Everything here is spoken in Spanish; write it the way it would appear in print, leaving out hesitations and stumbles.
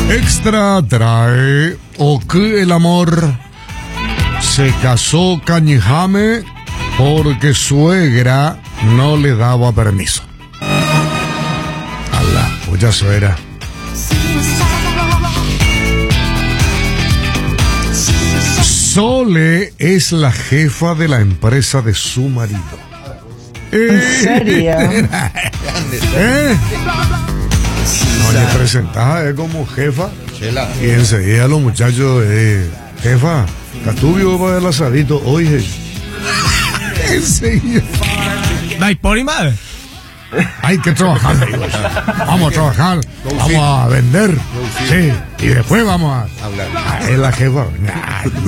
Extra trae o que el amor se casó Cañijame porque suegra no le daba permiso. Alá, mucha suegra. Sole es la jefa de la empresa de su marido. ¿En serio? No le presentaba como jefa. Y enseguida los muchachos, jefa, Catubio va del asadito, oye. Enseguida. No hay por y madre. Hay que trabajar, amigos. Vamos a trabajar, vamos a vender. Sí, y después vamos a hablar. Es la jefa.